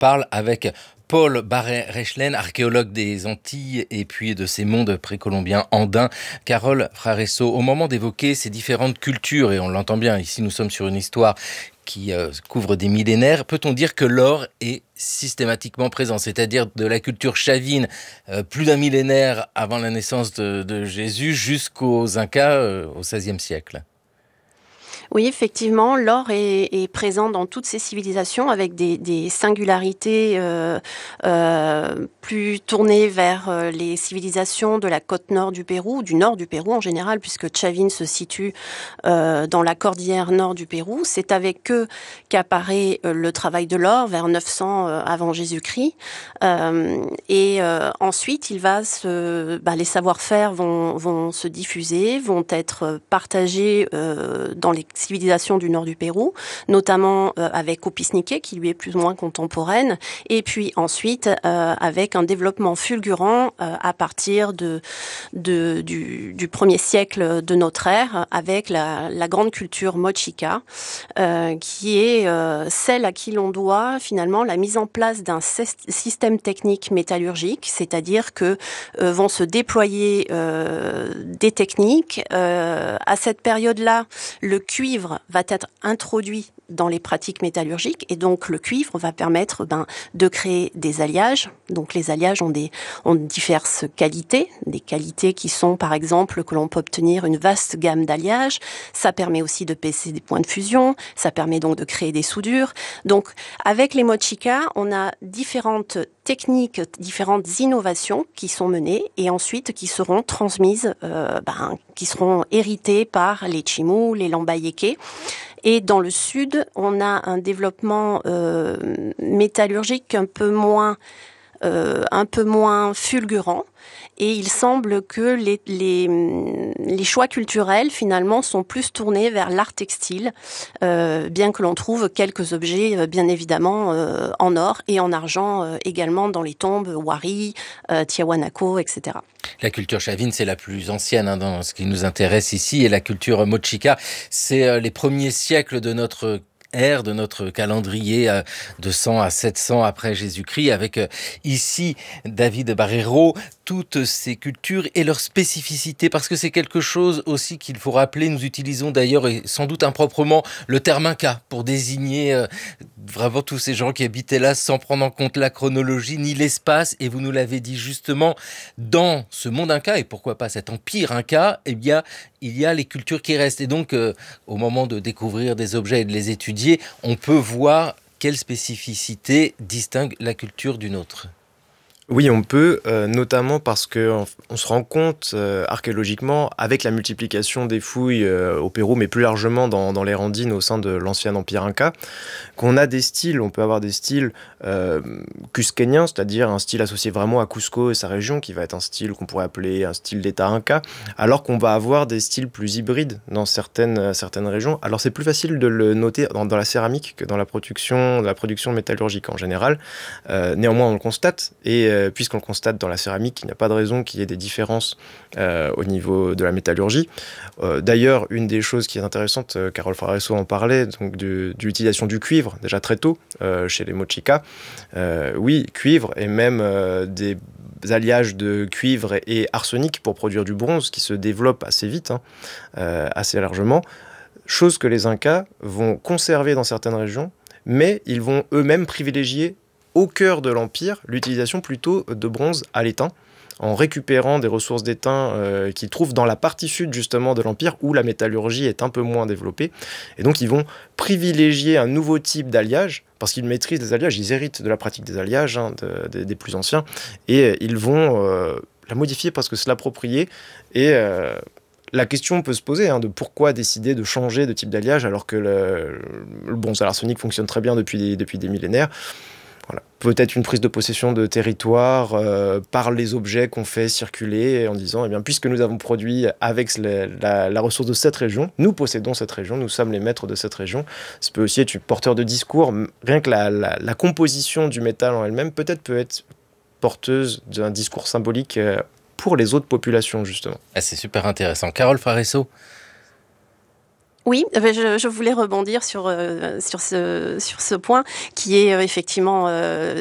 parle avec Paul Barret-Rechlen, archéologue des Antilles et puis de ces mondes précolombiens andins. Carole Fraresso, au moment d'évoquer ces différentes cultures, et on l'entend bien, ici nous sommes sur une histoire qui couvre des millénaires, peut-on dire que l'or est systématiquement présent, c'est-à-dire de la culture chavine, plus d'un millénaire avant la naissance de Jésus, jusqu'aux Incas au XVIe siècle? Oui, effectivement, l'or est présent dans toutes ces civilisations avec des singularités plus tournées vers les civilisations de la côte nord du Pérou, du nord du Pérou en général, puisque Chavin se situe dans la cordillère nord du Pérou. C'est avec eux qu'apparaît le travail de l'or vers 900 avant Jésus-Christ. Ensuite, les savoir-faire vont se diffuser, vont être partagés dans les civilisations du nord du Pérou, notamment avec Opisniké, qui lui est plus ou moins contemporaine, et puis ensuite avec un développement fulgurant à partir du 1er siècle de notre ère, avec la grande culture mochica, qui est celle à qui l'on doit finalement la mise en place d'un système technique métallurgique, c'est-à-dire que vont se déployer des techniques. À cette période-là, le cuivre va être introduit dans les pratiques métallurgiques et donc le cuivre va permettre de créer des alliages. Donc les alliages ont diverses qualités, des qualités qui sont par exemple que l'on peut obtenir une vaste gamme d'alliages. Ça permet aussi de baisser des points de fusion, ça permet donc de créer des soudures. Donc avec les mochicas, on a différentes techniques, différentes innovations qui sont menées et ensuite qui seront transmises, qui seront héritées par les Chimú, les Lambayeque. Et dans le sud, on a un développement métallurgique un peu moins fulgurant. Et il semble que les choix culturels, finalement, sont plus tournés vers l'art textile, bien que l'on trouve quelques objets, bien évidemment, en or et en argent également dans les tombes Wari, Tiahuanaco, etc. La culture chavine, c'est la plus ancienne dans ce qui nous intéresse ici, et la culture mochica, c'est les premiers siècles de notre ère, de notre calendrier, de 100 à 700 après Jésus-Christ, avec ici David Barreiro, toutes ces cultures et leurs spécificités, parce que c'est quelque chose aussi qu'il faut rappeler. Nous utilisons d'ailleurs, et sans doute improprement, le terme Inca pour désigner vraiment tous ces gens qui habitaient là sans prendre en compte la chronologie ni l'espace. Et vous nous l'avez dit justement, dans ce monde Inca, et pourquoi pas cet empire Inca, eh bien, il y a les cultures qui restent. Et donc, au moment de découvrir des objets et de les étudier, on peut voir quelle spécificité distingue la culture d'une autre. Oui, on peut, notamment parce qu'on se rend compte archéologiquement, avec la multiplication des fouilles au Pérou, mais plus largement dans les Andines au sein de l'ancien empire Inca, qu'on a des styles. On peut avoir des styles cusquéniens, c'est-à-dire un style associé vraiment à Cusco et sa région, qui va être un style qu'on pourrait appeler un style d'État Inca, alors qu'on va avoir des styles plus hybrides dans certaines régions. Alors c'est plus facile de le noter dans la céramique que dans la production métallurgique en général. Néanmoins, on le constate, et puisqu'on le constate dans la céramique, il n'y a pas de raison qu'il y ait des différences au niveau de la métallurgie. D'ailleurs, une des choses qui est intéressante, Carole Fraresso en parlait, donc de l'utilisation du cuivre, déjà très tôt, chez les mochicas. Oui, cuivre et même des alliages de cuivre et arsenic pour produire du bronze qui se développent assez vite, assez largement. Chose que les Incas vont conserver dans certaines régions, mais ils vont eux-mêmes privilégier au cœur de l'Empire l'utilisation plutôt de bronze à l'étain, en récupérant des ressources d'étain qu'ils trouvent dans la partie sud justement de l'Empire, où la métallurgie est un peu moins développée. Et donc ils vont privilégier un nouveau type d'alliage, parce qu'ils maîtrisent les alliages, ils héritent de la pratique des alliages, des plus anciens, et ils vont la modifier parce que se l'approprier. Et la question peut se poser de pourquoi décider de changer de type d'alliage alors que le bronze à l'arsenic fonctionne très bien depuis des millénaires. Voilà. Peut-être une prise de possession de territoire par les objets qu'on fait circuler en disant, eh bien, puisque nous avons produit avec la ressource de cette région, nous possédons cette région, nous sommes les maîtres de cette région. Ça peut aussi être porteur de discours. Rien que la composition du métal en elle-même peut être porteuse d'un discours symbolique pour les autres populations, justement. Ah, c'est super intéressant. Carole Fraresso. Oui, je voulais rebondir sur ce point qui est effectivement